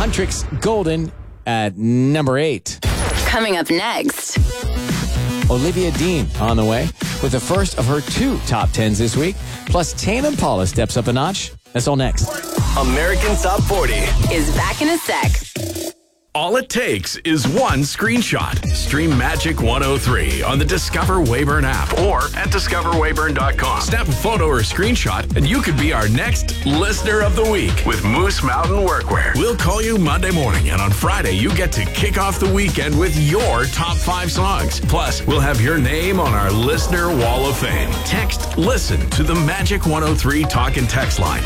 Huntrix Golden at number 8. Coming up next. Olivia Dean on the way with the first of her 2 top 10s this week. Plus, Tame Impala steps up a notch. That's all next. American Top 40 Is back in a sec. All it takes is one screenshot. Stream Magic 103 on the Discover Weyburn app or at discoverweyburn.com. Snap a photo or screenshot and you could be our next Listener of the Week with Moose Mountain Workwear. We'll call you Monday morning, and on Friday you get to kick off the weekend with your top 5 songs. Plus, we'll have your name on our Listener Wall of Fame. Text LISTEN to the Magic 103 talk and text line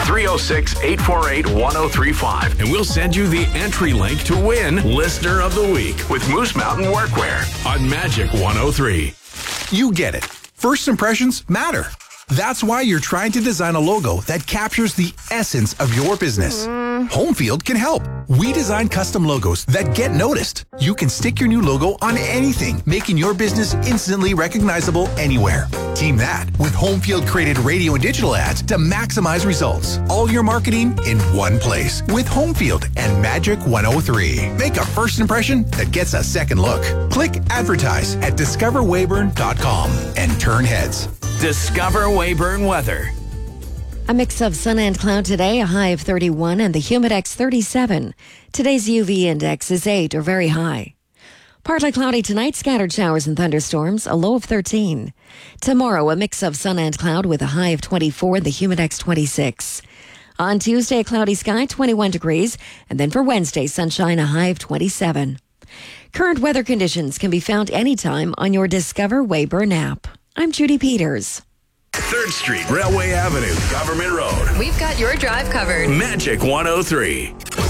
306-848-1035 and we'll send you the entry link to win Listener of the Week with Moose Mountain Workwear on Magic 103. You get it. First impressions matter. That's why you're trying to design a logo that captures the essence of your business. Homefield can help. We design custom logos that get noticed. You can stick your new logo on anything, making your business instantly recognizable anywhere. Team that with Homefield created radio and digital ads to maximize results. All your marketing in one place with Homefield and Magic 103. Make a first impression that gets a second look. Click advertise at discoverweyburn.com and turn heads. Discover Weyburn weather. A mix of sun and cloud today, a high of 31 and the Humidex 37. Today's UV index is 8 or very high. Partly cloudy tonight, scattered showers and thunderstorms, a low of 13. Tomorrow, a mix of sun and cloud with a high of 24 and the Humidex 26. On Tuesday, a cloudy sky, 21 degrees. And then for Wednesday, sunshine, a high of 27. Current weather conditions can be found anytime on your Discover Weyburn app. I'm Judy Peters. 3rd Street, Railway Avenue, Government Road. We've got your drive covered. Magic 103.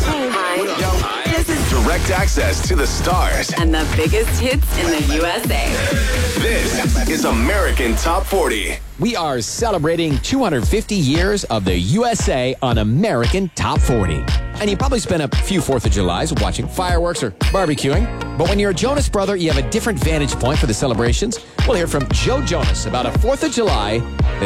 Hi. This is Direct access to the stars. and the biggest hits in the USA. This is American Top 40. We are celebrating 250 years of the USA on American Top 40. And you probably spent a few 4th of Julys watching fireworks or barbecuing. But when you're a Jonas brother, you have a different vantage point for the celebrations. We'll hear from Joe Jonas about a 4th of July that